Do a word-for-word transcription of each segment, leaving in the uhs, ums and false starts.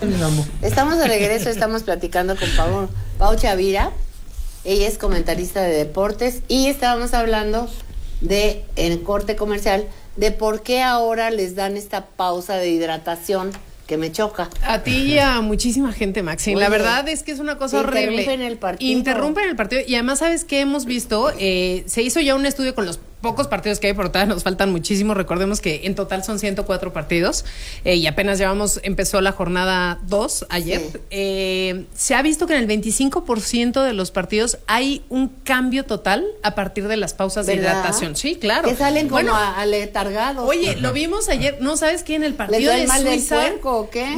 Estamos de regreso, estamos platicando con Pau, Pau Chavira. Ella es comentarista de deportes y estábamos hablando de, en corte comercial, de por qué ahora les dan esta pausa de hidratación que me choca. A ti y a muchísima gente, Maxine. Oye, la verdad es que es una cosa horrible. Interrumpen el partido. Interrumpen el partido. Y además, ¿sabes qué hemos visto? Eh, se hizo ya un estudio con los pocos partidos que hay, pero todavía nos faltan muchísimos. Recordemos que en total son ciento cuatro partidos eh, y apenas llevamos, empezó la jornada dos ayer. Sí. Eh, se ha visto que en el veinticinco por ciento de los partidos hay un cambio total a partir de las pausas ¿verdad? De hidratación. Sí, claro. Que salen como bueno, aletargados. Oye, lo vimos ayer, ¿no sabes qué? En el partido de Suiza. ¿Les da el mal del puerco o qué?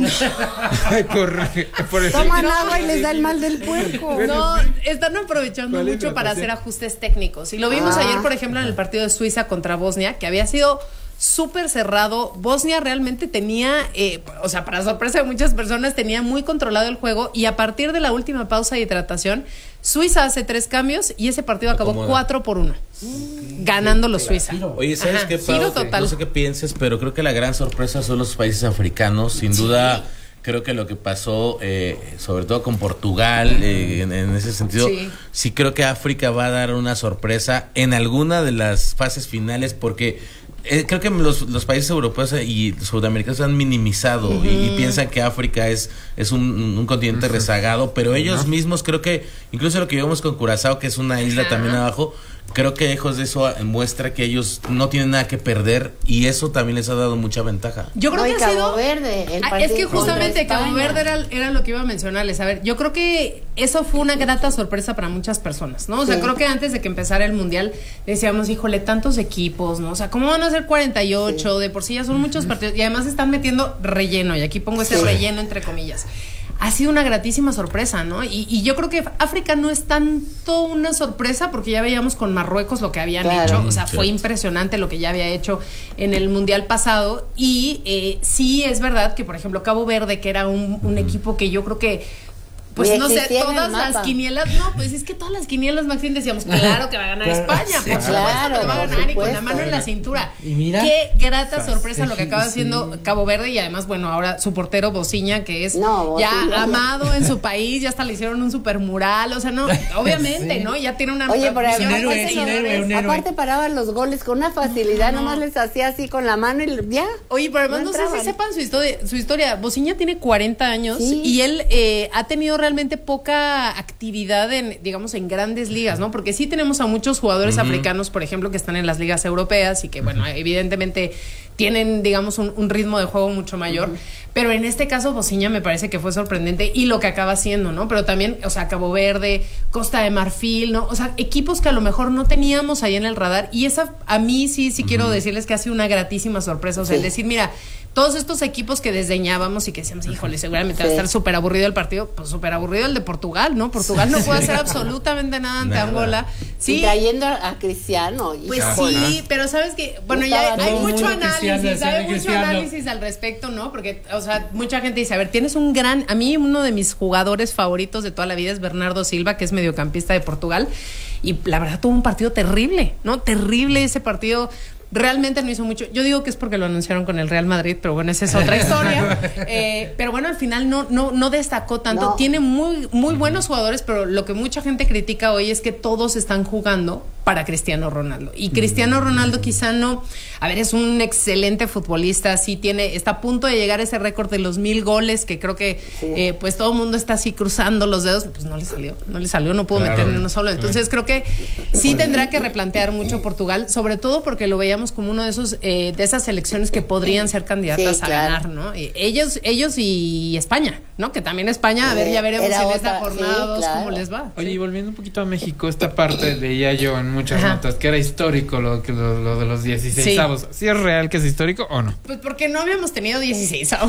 Toman agua y les da el mal del puerco. No, están aprovechando mucho para hacer ajustes técnicos. Y lo vimos ah. ayer, por ejemplo, en el partido de Suiza contra Bosnia, que había sido súper cerrado. Bosnia realmente tenía, eh, o sea, para sorpresa de muchas personas, tenía muy controlado el juego y a partir de la última pausa de hidratación, Suiza hace tres cambios y ese partido acabó Acomoda. cuatro por uno. Mm. Ganando los Suiza. Oye, ¿sabes Ajá, qué, Pau? No sé qué pienses, pero creo que la gran sorpresa son los países africanos. Sin sí. duda, creo que lo que pasó, eh, sobre todo con Portugal, eh, en, en ese sentido, sí. sí creo que África va a dar una sorpresa en alguna de las fases finales, porque eh, creo que los, los países europeos y sudamericanos han minimizado uh-huh. y, y piensan que África es, es un, un continente uh-huh. rezagado, pero ellos uh-huh. mismos creo que, incluso lo que vimos con Curazao, que es una isla uh-huh. también abajo, creo que lejos de eso muestra que ellos no tienen nada que perder y eso también les ha dado mucha ventaja. Yo creo no, que ha Cabo sido Verde, el ah, es que justamente Cabo Verde era, era lo que iba a mencionarles. A ver, yo creo que eso fue una grata sorpresa para muchas personas, ¿no? O sea, sí. creo que antes de que empezara el mundial decíamos, híjole, tantos equipos, ¿no? O sea, ¿cómo van a ser cuarenta y ocho? Sí. De por sí ya son muchos partidos y además están metiendo relleno y aquí pongo ese sí. relleno entre comillas. Ha sido una gratísima sorpresa, ¿no? Y, y yo creo que África no es tanto una sorpresa porque ya veíamos con Marruecos lo que habían claro. hecho, o sea, fue impresionante lo que ya había hecho en el Mundial pasado y eh, sí es verdad que, por ejemplo, Cabo Verde, que era un, un equipo que yo creo que pues no sé, todas las quinielas, no, pues es que todas las quinielas, Maxine, decíamos, claro que va a ganar claro, España, sí, por supuesto claro, que va a ganar supuesto, y con la mano en la cintura. Y mira, qué grata o sea, sorpresa sí, lo que acaba sí. haciendo Cabo Verde y además, bueno, ahora su portero Bociña, que es no, ya sí, amado no. en su país, ya hasta le hicieron un super mural, o sea, no, obviamente, sí. ¿no? Ya tiene una... Oye, pero un héroe, un héroe, un héroe. Aparte paraban los goles con una facilidad, no. nomás les hacía así con la mano y ya. Oye, pero además no, no sé si sepan su historia, su historia. Bociña tiene cuarenta años sí. y él eh, ha tenido realmente poca actividad en, digamos, en grandes ligas, ¿no? Porque sí tenemos a muchos jugadores uh-huh. africanos, por ejemplo, que están en las ligas europeas y que, bueno, uh-huh. evidentemente tienen, digamos, un, un ritmo de juego mucho mayor, uh-huh. pero en este caso Bociña me parece que fue sorprendente y lo que acaba haciendo, ¿no? Pero también, o sea, Cabo Verde, Costa de Marfil, ¿no? O sea, equipos que a lo mejor no teníamos ahí en el radar y esa, a mí sí, sí uh-huh. quiero decirles que ha sido una gratísima sorpresa, o sea, sí. el decir, mira, todos estos equipos que desdeñábamos y que decíamos, híjole, seguramente sí. va a estar súper aburrido el partido, pues súper aburrido el de Portugal, ¿no? Portugal no puede hacer absolutamente nada ante nada. Angola. Sí. Y trayendo a Cristiano. Pues sí, pero sabes que, bueno, ya hay mucho análisis, hay mucho análisis al respecto, ¿no? Porque, o sea, mucha gente dice, a ver, tienes un gran, a mí uno de mis jugadores favoritos de toda la vida es Bernardo Silva, que es mediocampista de Portugal, y la verdad tuvo un partido terrible, ¿no? Terrible ese partido. Realmente no hizo mucho. Yo digo que es porque lo anunciaron con el Real Madrid, pero bueno, esa es otra historia. Eh, pero bueno, al final no, no, no destacó tanto. No. Tiene muy, muy buenos jugadores, pero lo que mucha gente critica hoy es que todos están jugando para Cristiano Ronaldo. Y Cristiano Ronaldo quizá no, a ver, es un excelente futbolista, sí tiene, está a punto de llegar a ese récord de los mil goles, que creo que sí. eh, pues todo el mundo está así cruzando los dedos, pues no le salió, no le salió, no pudo claro. meter ni uno solo. Entonces creo que sí tendrá que replantear mucho Portugal, sobre todo porque lo veíamos como uno de esos, eh, de esas selecciones que podrían ser candidatas sí, claro. a ganar, ¿no? Y ellos, ellos y España, ¿no? Que también España, a ver, ya veremos Era en otra, esta jornada dos sí, claro. cómo les va. Oye, sí. y volviendo un poquito a México, esta parte leía yo en muchas Ajá. notas que era histórico lo, que lo, lo de los dieciseisavos. Sí. ¿Sí es real que es histórico o no? Pues porque no habíamos tenido dieciseisavos.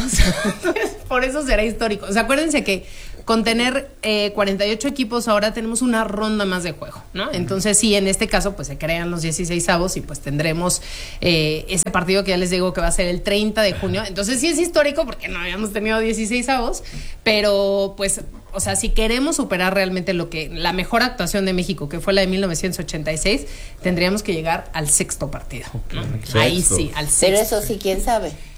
Por eso será histórico. O sea, acuérdense que con tener eh, cuarenta y ocho equipos ahora tenemos una ronda más de juego, ¿no? Entonces sí, en este caso pues se crean los dieciseisavos y pues tendremos eh, ese partido que ya les digo que va a ser el treinta de junio. Entonces sí es histórico porque no habíamos tenido dieciseisavos, pero pues, o sea, si queremos superar realmente lo que la mejor actuación de México, que fue la de mil novecientos ochenta y seis, tendríamos que llegar al sexto partido, ¿no? Okay. Ahí sí, al sexto. Pero eso sí, ¿quién sabe?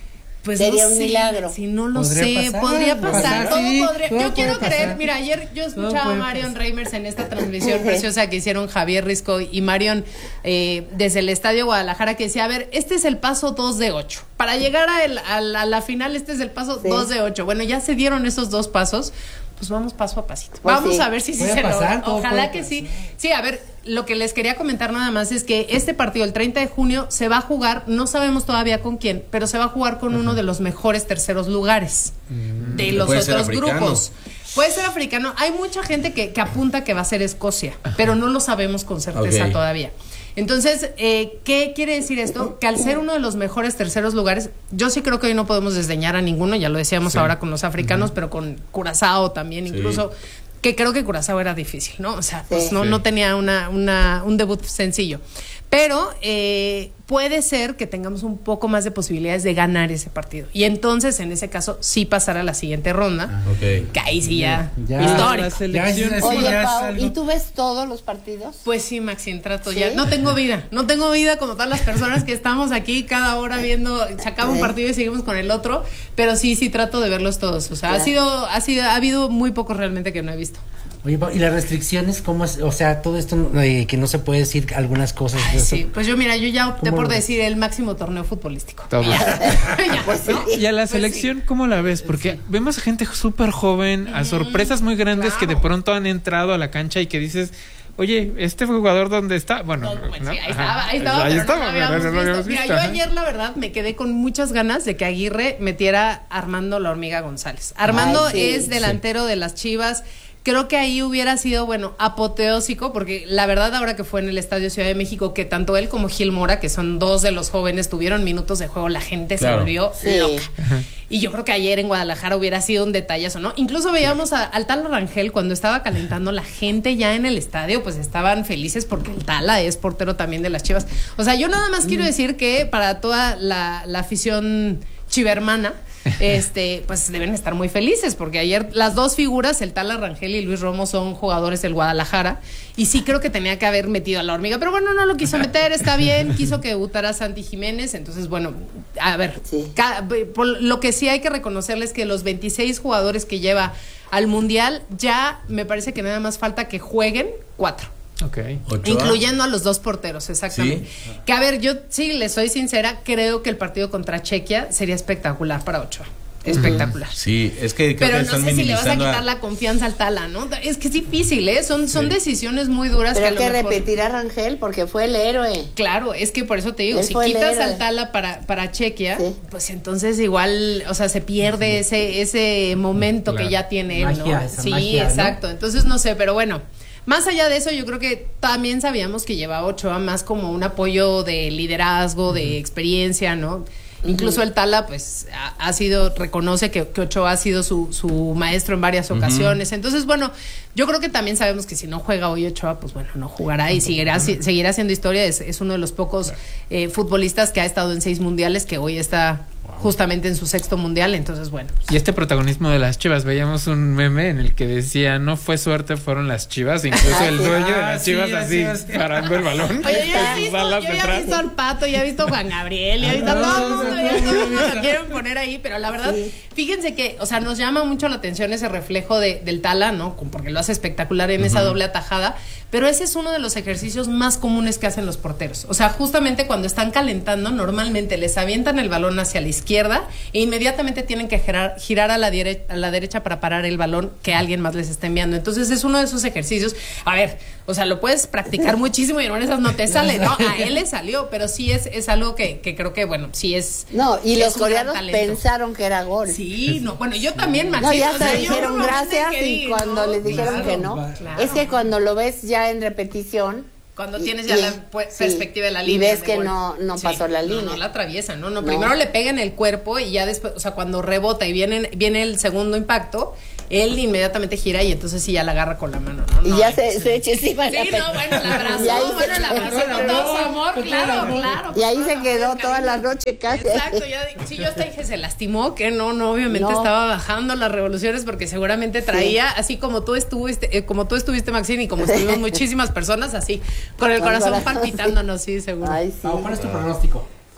Pues sería no un sé, milagro. Si no lo podría sé, pasar, podría pasar, pasar, todo sí, podría. todo Yo quiero puede creer, pasar. mira, ayer yo escuchaba a Marion pasar. Reimers en esta transmisión preciosa que hicieron Javier Risco y Marion eh, desde el Estadio Guadalajara, que decía, a ver, este es el paso dos de ocho. Para llegar a, el, a, la, a la final, este es el paso sí. dos de ocho. Bueno, ya se dieron esos dos pasos. Pues vamos paso a pasito. Pues vamos sí. a ver si sí se logra. Ojalá que sí. Sí, a ver, lo que les quería comentar nada más es que este partido, el treinta de junio, se va a jugar, no sabemos todavía con quién, pero se va a jugar con uh-huh. uno de los mejores terceros lugares mm. de los otros grupos. Puede ser africano. Hay mucha gente que, que apunta que va a ser Escocia, uh-huh. pero no lo sabemos con certeza okay. todavía. Entonces, eh, ¿qué quiere decir esto? Que al ser uno de los mejores terceros lugares, yo sí creo que hoy no podemos desdeñar a ninguno, ya lo decíamos sí. ahora con los africanos, uh-huh. pero con Curazao también, sí. incluso, que creo que Curazao era difícil, ¿no? O sea, pues sí. no, sí. no tenía una, una, un debut sencillo. Pero eh, puede ser que tengamos un poco más de posibilidades de ganar ese partido. Y entonces, en ese caso, sí pasar a la siguiente ronda. Ah, okay. Que ahí sí ya, ya histórico. Ya, ya, Oye, ya Pau, ¿y tú ves todos los partidos? Pues sí, Maxine, trato ¿Sí? ya. No tengo vida. No tengo vida como todas las personas que estamos aquí cada hora viendo, se acaba un partido y seguimos con el otro. Pero sí, sí trato de verlos todos. O sea, claro. ha sido, ha sido, ha habido muy pocos realmente que no he visto. Oye, y las restricciones, ¿cómo es? O sea, todo esto eh, que no se puede decir algunas cosas. Ay, sí, pues yo mira, yo ya opté por decir el máximo torneo futbolístico. Todo. Ya, pues, ¿no? Y a la pues selección, sí. ¿cómo la ves? Porque sí. vemos a gente súper joven, a sorpresas muy grandes claro. que de pronto han entrado a la cancha y que dices... Oye, ¿este jugador dónde está? Bueno, no, pues, ¿no? sí, ahí estaba, ahí estaba, ahí pero estaba, no lo habíamos no lo habíamos visto. visto. Mira, yo ayer, la verdad, me quedé con muchas ganas de que Aguirre metiera a Armando La Hormiga González. Armando Ay, sí, es delantero sí. de las Chivas. Creo que ahí hubiera sido, bueno, apoteósico, porque la verdad ahora que fue en el Estadio Ciudad de México, que tanto él como Gil Mora, que son dos de los jóvenes, tuvieron minutos de juego, la gente claro. se volvió sí. loca. Ajá. Y yo creo que ayer en Guadalajara hubiera sido un detallazo, ¿no? Incluso veíamos a, al Tala Rangel cuando estaba calentando, la gente ya en el estadio, pues estaban felices porque el Tala es portero también de las Chivas. O sea, yo nada más mm. quiero decir que para toda la, la afición chivermana, este, pues deben estar muy felices, porque ayer las dos figuras, el Tala Rangel y Luis Romo, son jugadores del Guadalajara, y sí creo que tenía que haber metido a La Hormiga, pero bueno, no lo quiso meter, está bien, quiso que debutara Santi Jiménez, entonces bueno, a ver, sí. cada, por lo que sí hay que reconocerles que los veintiséis jugadores que lleva al Mundial, ya me parece que nada más falta que jueguen cuatro. Okay. Incluyendo a los dos porteros, exactamente. ¿Sí? Que a ver, yo sí les soy sincera, creo que el partido contra Chequia sería espectacular para Ochoa. Espectacular. Sí, es que creo pero que no están sé si le vas a quitar a... la confianza al Tala, ¿no? Es que es difícil, ¿eh? Son, son sí. decisiones muy duras. Pero que hay que mejor... repetir a Rangel porque fue el héroe. Claro, es que por eso te digo, Él si quitas al Tala para, para Chequia, sí. pues entonces igual, o sea, se pierde sí. ese, ese momento claro. que ya tiene él, ¿no? Sí, magia, exacto. ¿no? Entonces no sé, pero bueno. Más allá de eso, yo creo que también sabíamos que llevaba Ochoa más como un apoyo de liderazgo, de experiencia, ¿no? Uh-huh. Incluso el Tala, pues, ha, ha sido, reconoce que, que Ochoa ha sido su, su maestro en varias ocasiones. Uh-huh. Entonces, bueno, yo creo que también sabemos que si no juega hoy Ochoa, pues bueno, no jugará y seguirá, uh-huh. seguirá haciendo historia. Es, es uno de los pocos eh, futbolistas que ha estado en seis mundiales, que hoy está justamente en su sexto mundial, entonces bueno. Pues. Y este protagonismo de las Chivas, veíamos un meme en el que decía, no fue suerte, fueron las Chivas, incluso el dueño de las Chivas así, así parando el balón. Oye, yo ya he visto, yo ya he visto al Pato, ya he visto a Juan Gabriel, ya he visto a todo el mundo, ya todo el mundo lo quieren poner ahí, pero la verdad, sí. fíjense que, o sea, nos llama mucho la atención ese reflejo de, del Tala, ¿no? Porque lo hace espectacular en uh-huh. esa doble atajada, pero ese es uno de los ejercicios más comunes que hacen los porteros. O sea, justamente cuando están calentando, normalmente les avientan el balón hacia la izquierda e inmediatamente tienen que girar, girar a, la dire- a la derecha para parar el balón que alguien más les está enviando. Entonces es uno de esos ejercicios. A ver, o sea, lo puedes practicar muchísimo y en esas no te sale, ¿no? A él le salió, pero sí es, es algo que, que creo que, bueno, sí es. No, y los coreanos pensaron que era gol. Sí, no, bueno, yo también, Maxi, no, ya o sea, se dijeron gracias y di, cuando ¿no? les dijeron claro, que no, claro. Es que cuando lo ves ya en repetición, cuando tienes ya y, la pues, sí, perspectiva de la línea. Y ves que no, no pasó sí, la línea. No, no la atraviesa, ¿no? No, primero no. le pega en el cuerpo y ya después, o sea, cuando rebota y viene, viene el segundo impacto, él inmediatamente gira y entonces sí ya la agarra con la mano, ¿no? Y no, ya se, se echa encima. Sí, la no, bueno, la abrazó, bueno, la abrazó con todo su amor, claro, claro. Y ahí se quedó toda la noche casi. Exacto, ya, sí, yo hasta dije, se lastimó, que no, no, obviamente no. estaba bajando las revoluciones porque seguramente traía, sí. así como tú estuviste, eh, como tú estuviste, Maxine, y como estuvimos muchísimas personas, así, con el corazón palpitándonos, sí, seguro. Ay, sí. ¿Cuál es tu pronóstico?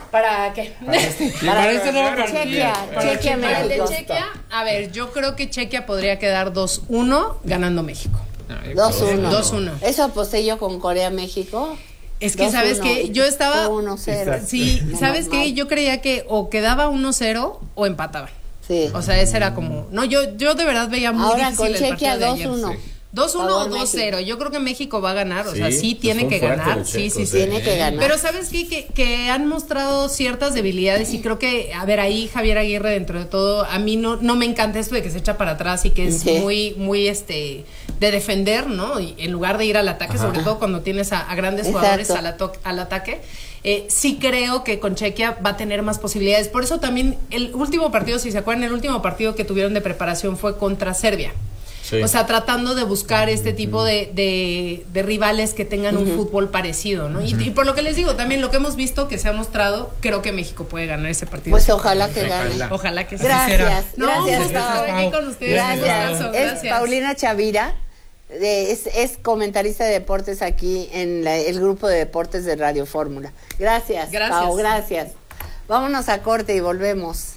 ¿Para qué? Para, para eso no va a Chequia, Chequia, Para el de Chequia, a ver, yo creo que Chequia podría quedar dos uno ganando México. dos uno. dos uno. Eso aposté yo con Corea-México. Es que, ¿sabes qué? Yo estaba... uno cero. Sí, ¿sabes qué? Yo creía que o quedaba uno cero o empataban. Sí. O sea, ese era como... No, yo, yo de verdad veía muy Ahora difícil con el Chequia partido de dos ayer. uno. Sí. dos uno o dos cero. México. Yo creo que México va a ganar. O Sí, sea, sí pues tiene son que fuertes ganar. los Sí, sí, checos, sí. Tiene que ganar. Pero ¿sabes qué? Que, que han mostrado ciertas debilidades y creo que, a ver, ahí Javier Aguirre, dentro de todo, a mí no, no me encanta esto de que se echa para atrás y que es Sí. muy, muy, este, de defender, ¿no? Y en lugar de ir al ataque, Ajá. sobre todo cuando tienes a, a grandes Exacto. jugadores al, ato- al ataque. Eh, sí creo que con Chequia va a tener más posibilidades. Por eso también el último partido, si se acuerdan, el último partido que tuvieron de preparación fue contra Serbia. Sí. O sea, tratando de buscar este tipo de, de, de rivales que tengan un fútbol parecido, ¿no? Y, y por lo que les digo, también lo que hemos visto que se ha mostrado, creo que México puede ganar ese partido. Pues ojalá que gane. Ojalá. Ojalá que sí. Gracias, No, gracias, un gusto Pau. estar aquí con ustedes. Gracias. Un gustazo, Es gracias. Paulina Chavira, de- es, es comentarista de deportes aquí en la- el grupo de deportes de Radio Fórmula. Gracias, Gracias. Pau, gracias. Vámonos a corte y volvemos.